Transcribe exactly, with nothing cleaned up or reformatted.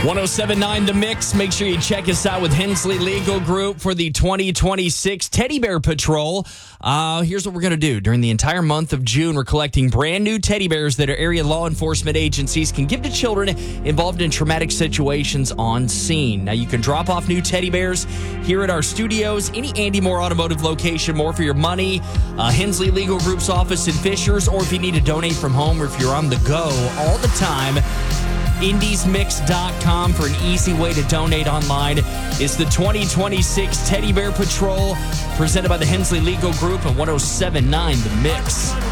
one oh seven point nine The Mix. Make sure you check us out with Hensley Legal Group for the twenty twenty-six Teddy Bear Patrol. Uh, here's what we're going to do. During the entire month of June, we're collecting brand new teddy bears that our area law enforcement agencies can give to children involved in traumatic situations on scene. Now, you can drop off new teddy bears here at our studios, any Andy Moore Automotive location, more for your money, uh, Hensley Legal Group's office in Fishers, or if you need to donate from home or if you're on the go all the time, indies mix dot com for an easy way to donate online. It's the twenty twenty-six Teddy Bear Patrol presented by the Hensley Legal Group at one oh seven point nine The Mix.